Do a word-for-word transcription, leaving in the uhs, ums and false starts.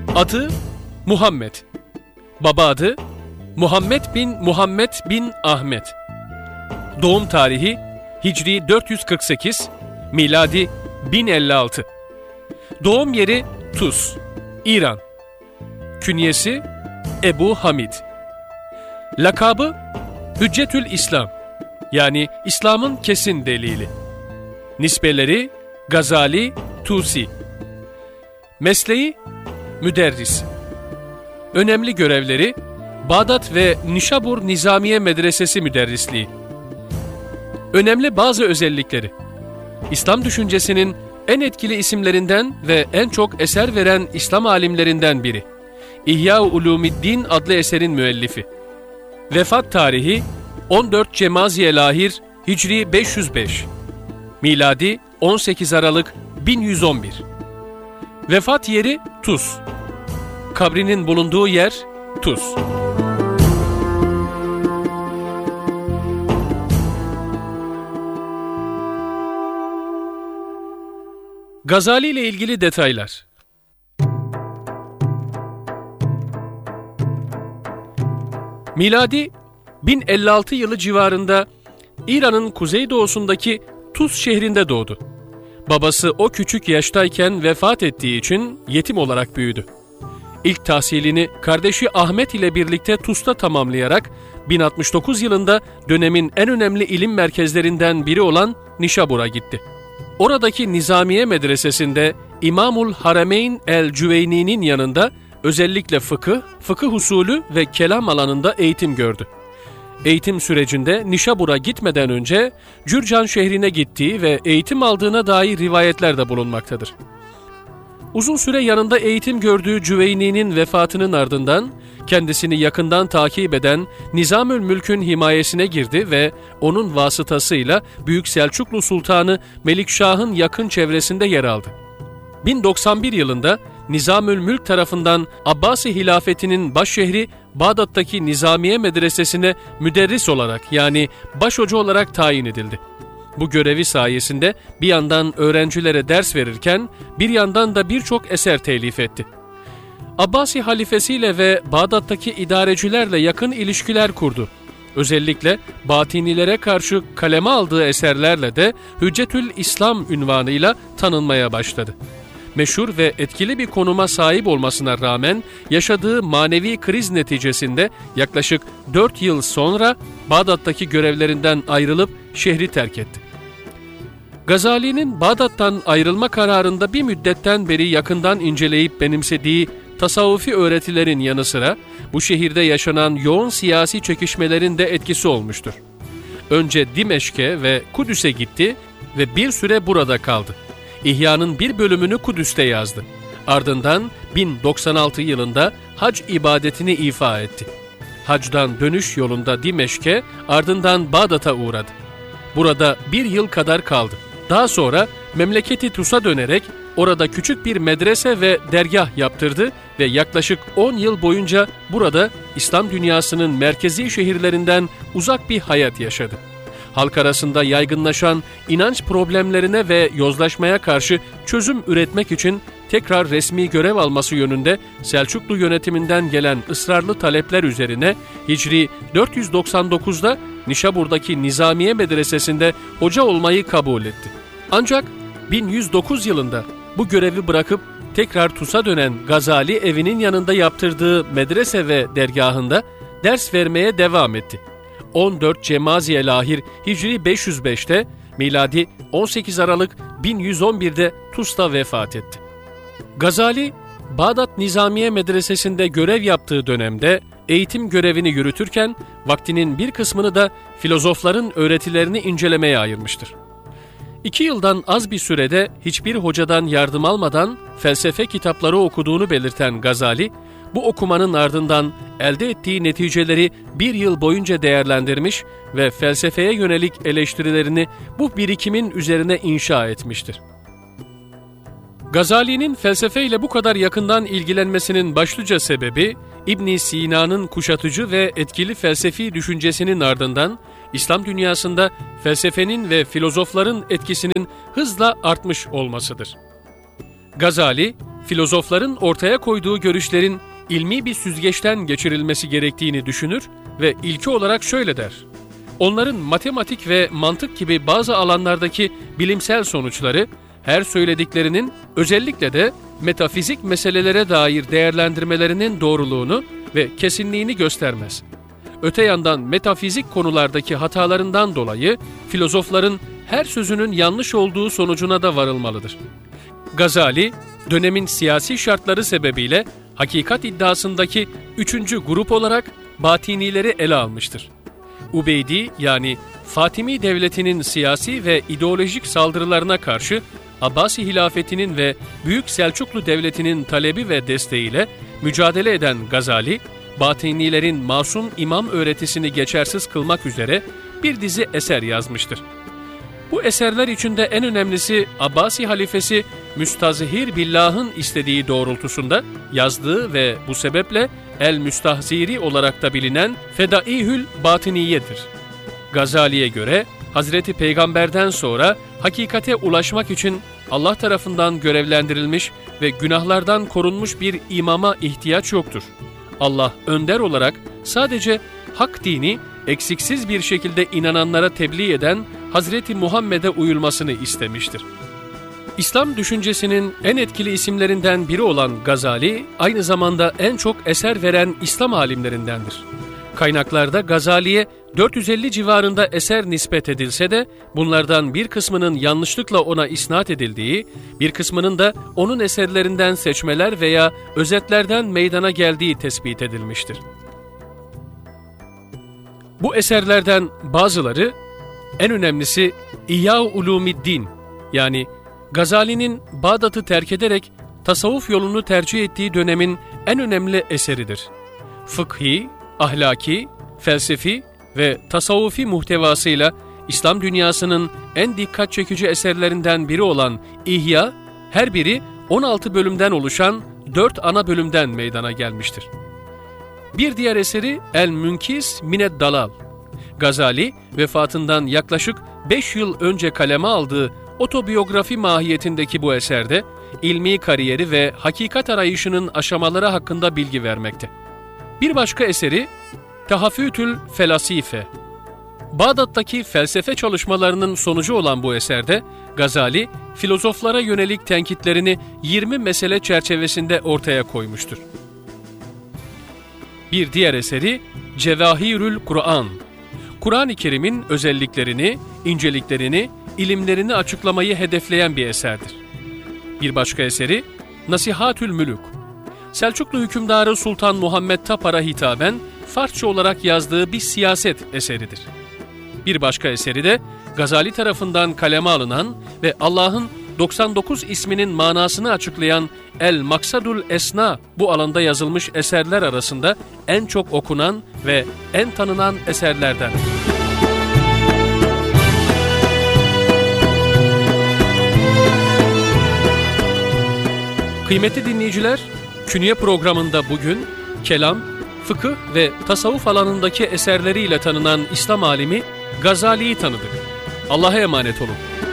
Adı Muhammed. Baba adı Muhammed bin Muhammed bin Ahmet. Doğum tarihi Hicri dört yüz kırk sekiz, miladi bin elli altı. Doğum yeri Tuz, İran. Künyesi Ebu Hamid. Lakabı Hüccetül İslam, yani İslam'ın kesin delili. Nisbeleri Gazali, Tusi. Mesleği müderris. Önemli görevleri Bağdat ve Nişabur Nizamiye Medresesi müderrisliği. Önemli bazı özellikleri: İslam düşüncesinin en etkili isimlerinden ve en çok eser veren İslam alimlerinden biri. İhya-u Ulumiddin adlı eserin müellifi. Vefat tarihi on dört Cemaziyelahir Hicri beş yüz beş, miladi on sekiz Aralık bin yüz on bir. Vefat yeri Tuz. Kabrinin bulunduğu yer Tuz. Gazali ile ilgili detaylar. Miladi bin elli altı yılı civarında İran'ın kuzeydoğusundaki Tuz şehrinde doğdu. Babası o küçük yaştayken vefat ettiği için yetim olarak büyüdü. İlk tahsilini kardeşi Ahmet ile birlikte Tuz'ta tamamlayarak bin altmış dokuz yılında dönemin en önemli ilim merkezlerinden biri olan Nişabur'a gitti. Oradaki Nizamiye Medresesi'nde İmamul Harameyn el-Cüveyni'nin yanında özellikle fıkıh, fıkıh usulü ve kelam alanında eğitim gördü. Eğitim sürecinde Nişabur'a gitmeden önce Cürcan şehrine gittiği ve eğitim aldığına dair rivayetler de bulunmaktadır. Uzun süre yanında eğitim gördüğü Cüveyni'nin vefatının ardından kendisini yakından takip eden Nizamülmülk'ün himayesine girdi ve onun vasıtasıyla Büyük Selçuklu Sultanı Melikşah'ın yakın çevresinde yer aldı. bin doksan bir yılında Nizamülmülk tarafından Abbasi hilafetinin başşehri Bağdat'taki Nizamiye Medresesi'ne müderris olarak, yani başhoca olarak tayin edildi. Bu görevi sayesinde bir yandan öğrencilere ders verirken bir yandan da birçok eser telif etti. Abbasi halifesiyle ve Bağdat'taki idarecilerle yakın ilişkiler kurdu. Özellikle Batinilere karşı kaleme aldığı eserlerle de Hüccetül İslam unvanıyla tanınmaya başladı. Meşhur ve etkili bir konuma sahip olmasına rağmen yaşadığı manevi kriz neticesinde yaklaşık dört yıl sonra Bağdat'taki görevlerinden ayrılıp şehri terk etti. Gazali'nin Bağdat'tan ayrılma kararında bir müddetten beri yakından inceleyip benimsediği tasavvufi öğretilerin yanı sıra bu şehirde yaşanan yoğun siyasi çekişmelerin de etkisi olmuştur. Önce Dimeşk'e ve Kudüs'e gitti ve bir süre burada kaldı. İhya'nın bir bölümünü Kudüs'te yazdı. Ardından bin doksan altı yılında hac ibadetini ifa etti. Hacdan dönüş yolunda Dimeşk'e, ardından Bağdat'a uğradı. Burada bir yıl kadar kaldı. Daha sonra memleketi Tus'a dönerek orada küçük bir medrese ve dergah yaptırdı ve yaklaşık on yıl boyunca burada İslam dünyasının merkezi şehirlerinden uzak bir hayat yaşadı. Halk arasında yaygınlaşan inanç problemlerine ve yozlaşmaya karşı çözüm üretmek için tekrar resmi görev alması yönünde Selçuklu yönetiminden gelen ısrarlı talepler üzerine Hicri dört yüz doksan dokuzda Nişabur'daki Nizamiye Medresesi'nde hoca olmayı kabul etti. Ancak bin yüz dokuz yılında bu görevi bırakıp tekrar Tus'a dönen Gazali evinin yanında yaptırdığı medrese ve dergahında ders vermeye devam etti. on dört Cemaziyelahir Hicri beş yüz beşte, miladi on sekiz Aralık bin yüz on birde Tus'ta vefat etti. Gazali, Bağdat Nizamiye Medresesi'nde görev yaptığı dönemde eğitim görevini yürütürken vaktinin bir kısmını da filozofların öğretilerini incelemeye ayırmıştır. İki yıldan az bir sürede hiçbir hocadan yardım almadan felsefe kitapları okuduğunu belirten Gazali, bu okumanın ardından elde ettiği neticeleri bir yıl boyunca değerlendirmiş ve felsefeye yönelik eleştirilerini bu birikimin üzerine inşa etmiştir. Gazali'nin felsefeyle bu kadar yakından ilgilenmesinin başlıca sebebi, İbn Sina'nın kuşatıcı ve etkili felsefi düşüncesinin ardından İslam dünyasında felsefenin ve filozofların etkisinin hızla artmış olmasıdır. Gazali, filozofların ortaya koyduğu görüşlerin ilmi bir süzgeçten geçirilmesi gerektiğini düşünür ve ilki olarak şöyle der: onların matematik ve mantık gibi bazı alanlardaki bilimsel sonuçları, her söylediklerinin özellikle de metafizik meselelere dair değerlendirmelerinin doğruluğunu ve kesinliğini göstermez. Öte yandan metafizik konulardaki hatalarından dolayı filozofların her sözünün yanlış olduğu sonucuna da varılmalıdır. Gazali, dönemin siyasi şartları sebebiyle hakikat iddiasındaki üçüncü grup olarak batinileri ele almıştır. Ubeydi yani Fatimi devletinin siyasi ve ideolojik saldırılarına karşı Abbasi hilafetinin ve Büyük Selçuklu devletinin talebi ve desteğiyle mücadele eden Gazali, batinilerin masum imam öğretisini geçersiz kılmak üzere bir dizi eser yazmıştır. Bu eserler içinde en önemlisi Abbasi halifesi Müstazhir Billah'ın istediği doğrultusunda yazdığı ve bu sebeple El-Müstahziri olarak da bilinen Fedaihül Batiniye'dir. Gazali'ye göre Hazreti Peygamber'den sonra hakikate ulaşmak için Allah tarafından görevlendirilmiş ve günahlardan korunmuş bir imama ihtiyaç yoktur. Allah önder olarak sadece hak dini eksiksiz bir şekilde inananlara tebliğ eden Hazreti Muhammed'e uyulmasını istemiştir. İslam düşüncesinin en etkili isimlerinden biri olan Gazali, aynı zamanda en çok eser veren İslam alimlerindendir. Kaynaklarda Gazali'ye dört yüz elli civarında eser nispet edilse de bunlardan bir kısmının yanlışlıkla ona isnat edildiği, bir kısmının da onun eserlerinden seçmeler veya özetlerden meydana geldiği tespit edilmiştir. Bu eserlerden bazıları, en önemlisi İhya-ı Ulumiddin, yani Gazali'nin Bağdat'ı terk ederek tasavvuf yolunu tercih ettiği dönemin en önemli eseridir. Fıkhi, ahlaki, felsefi ve tasavvufi muhtevasıyla İslam dünyasının en dikkat çekici eserlerinden biri olan İhya, her biri on altı bölümden oluşan dört ana bölümden meydana gelmiştir. Bir diğer eseri El-Münkis Mined Dalal. Gazali, vefatından yaklaşık beş yıl önce kaleme aldığı otobiyografi mahiyetindeki bu eserde, ilmi kariyeri ve hakikat arayışının aşamaları hakkında bilgi vermekte. Bir başka eseri Tahafütül Felasife. Bağdat'taki felsefe çalışmalarının sonucu olan bu eserde, Gazali, filozoflara yönelik tenkitlerini yirmi mesele çerçevesinde ortaya koymuştur. Bir diğer eseri Cevahirül Kur'an. Kur'an-ı Kerim'in özelliklerini, inceliklerini, ilimlerini açıklamayı hedefleyen bir eserdir. Bir başka eseri Nasihatül Mülük. Selçuklu hükümdarı Sultan Muhammed Tapar'a hitaben Farsça olarak yazdığı bir siyaset eseridir. Bir başka eseri de Gazali tarafından kaleme alınan ve Allah'ın doksan dokuz isminin manasını açıklayan El-Maksadul Esna bu alanda yazılmış eserler arasında en çok okunan ve en tanınan eserlerden. Kıymetli dinleyiciler, Künye programında bugün kelam, fıkıh ve tasavvuf alanındaki eserleriyle tanınan İslam alimi Gazali'yi tanıdık. Allah'a emanet olun.